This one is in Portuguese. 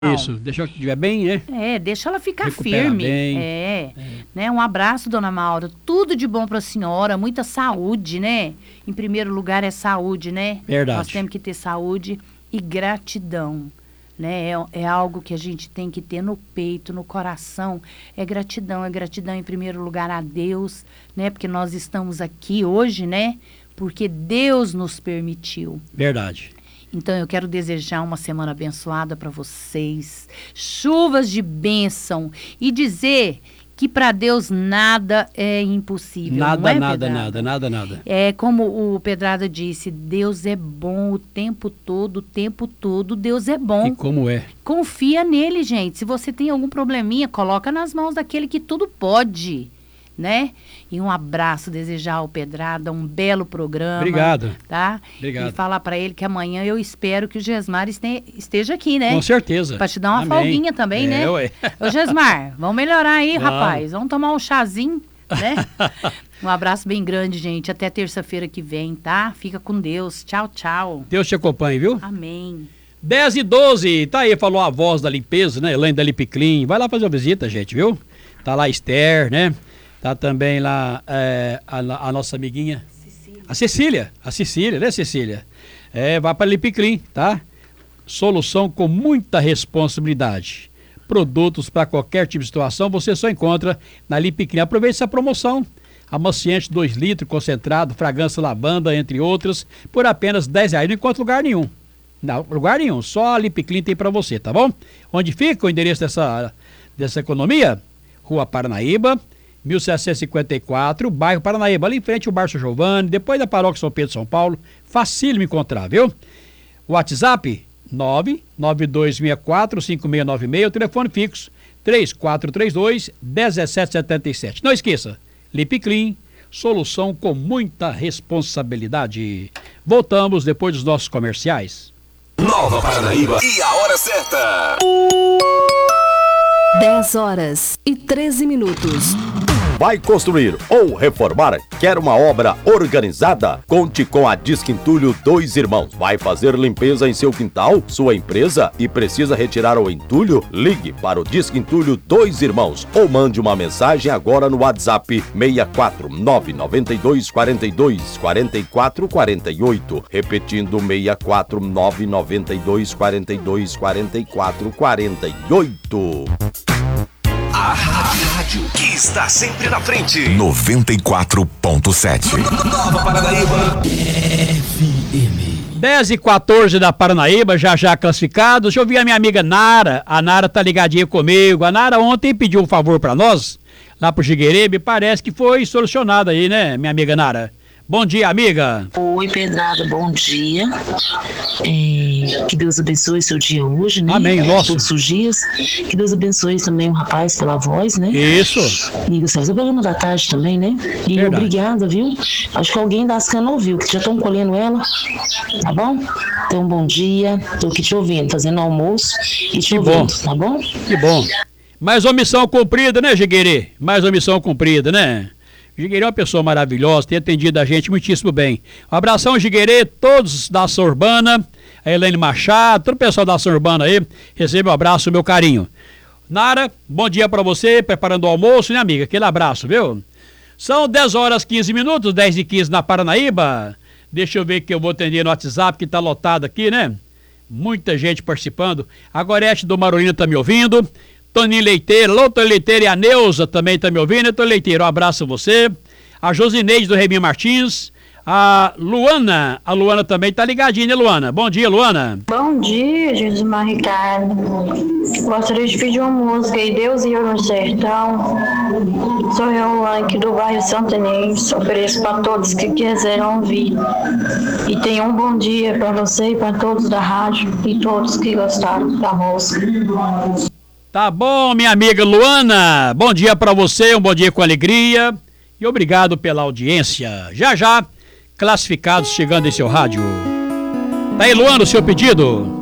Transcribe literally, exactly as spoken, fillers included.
Isso, deixa eu estiver bem, né? É, deixa ela ficar Recupera firme. bem. É, é, né? Um abraço, dona Maura. Tudo de bom para a senhora, muita saúde, né? Em primeiro lugar é saúde, né? Verdade. Nós temos que ter saúde e gratidão, né? É, é algo que a gente tem que ter no peito, no coração. É gratidão, é gratidão em primeiro lugar a Deus, né? Porque nós estamos aqui hoje, né? Porque Deus nos permitiu. Verdade. Então, eu quero desejar uma semana abençoada para vocês, chuvas de bênção e dizer que para Deus nada é impossível. Nada, não é, nada, Pedrada? nada, nada, nada. É como o Pedrada disse, Deus é bom o tempo todo, o tempo todo, Deus é bom. E como é? Confia nele, gente. Se você tem algum probleminha, coloca nas mãos daquele que tudo pode, né? E um abraço, desejar ao Pedrada um belo programa. Obrigado. Tá? Obrigado. E falar para ele que amanhã eu espero que o Gesmar este, esteja aqui, né? Com certeza. Pra te dar uma Amém. folguinha também, é, né? Ué. Ô Gesmar, vamos melhorar aí, Vamos. rapaz. Vamos tomar um chazinho, né? Um abraço bem grande, gente. Até terça-feira que vem, tá? Fica com Deus. Tchau, tchau. Deus te acompanhe, viu? Amém. dez e doze, tá aí, falou a voz da limpeza, né? Elaine da Lip Clean. Vai lá fazer uma visita, gente, viu? Tá lá a Esther, né? Tá também lá é, a, a nossa amiguinha. Cecília. A Cecília. A Cecília, né, Cecília? É, vai para Lip Clean, tá? Solução com muita responsabilidade. Produtos para qualquer tipo de situação você só encontra na Lip Clean. Aproveite essa promoção. Amaciante dois litros, concentrado, fragrância lavanda, entre outras, por apenas dez reais. Não encontra lugar nenhum. Não, lugar nenhum. Só a Lip Clean tem para você, tá bom? Onde fica o endereço dessa, dessa economia? Rua Paranaíba, mil setecentos e cinquenta e quatro, bairro Paranaíba, ali em frente ao Bar São Giovanni, depois da Paróquia São Pedro, São Paulo. Facílimo me encontrar, viu? WhatsApp nove nove dois seis quatro cinco seis nove seis, o telefone fixo três quatro três dois um sete sete sete. Não esqueça, Lip Clean, solução com muita responsabilidade. Voltamos depois dos nossos comerciais. Nova Paranaíba e a hora certa. dez horas e treze minutos. Vai construir ou reformar? Quer uma obra organizada? Conte com a Disque Entulho Dois Irmãos. Vai fazer limpeza em seu quintal, sua empresa e precisa retirar o entulho? Ligue para o Disque Entulho Dois Irmãos ou mande uma mensagem agora no WhatsApp seis quatro nove nove dois quatro dois quatro quatro quatro oito. Repetindo seis quatro nove nove dois quatro dois quatro quatro quatro oito. A rádio que está sempre na frente. noventa e quatro ponto sete. Nova Paranaíba. F M. dez e quatorze da Paranaíba, já já classificados. Deixa eu ouvir a minha amiga Nara. A Nara tá ligadinha comigo. A Nara ontem pediu um favor pra nós, lá pro Jiguerebe. Parece que foi solucionado aí, né, minha amiga Nara? Bom dia, amiga. Oi, Pedrada, bom dia. É, que Deus abençoe seu dia hoje, né? Amém, nosso. Todos os dias. Que Deus abençoe também o rapaz pela voz, né? Isso. E Gustavo, o programa da tarde também, né? E Verdade. Obrigada, viu? Acho que alguém das canas ouviu, que já estão colhendo ela. Tá bom? Então, bom dia. Tô aqui te ouvindo, fazendo almoço e te Que ouvindo, bom. tá bom? Que bom. Mais uma missão cumprida, né, Jiguerê? Mais uma missão cumprida, né? Jiguerê é uma pessoa maravilhosa, tem atendido a gente muitíssimo bem. Um abração, Jiguerê, todos da ação urbana, a Helene Machado, todo o pessoal da ação urbana aí, receba um abraço, meu carinho. Nara, bom dia pra você, preparando o almoço, né, amiga? Aquele abraço, viu? São dez horas e quinze minutos, dez e quinze na Paranaíba. Deixa eu ver que eu vou atender no WhatsApp, que tá lotado aqui, né? Muita gente participando. A Gorete do Marolina tá me ouvindo. Toninho Leiteiro, alô, Toninho Leiteiro, e a Neuza também tá me ouvindo. Toninho Leiteiro, um abraço a você. A Josineide do Remy Martins. A Luana, a Luana também tá ligadinha, né, Luana? Bom dia, Luana. Bom dia, Gismar Ricardo. Gostaria de pedir uma música aí, Deus e Eu no Sertão. Sou eu, aqui do bairro Santo Inês. Ofereço para todos que quiserem ouvir. E tenham um bom dia para você e para todos da rádio e todos que gostaram da música. Tá bom, minha amiga Luana. Bom dia pra você, um bom dia com alegria. E obrigado pela audiência. Já já, classificados chegando em seu rádio. Tá aí, Luana, o seu pedido?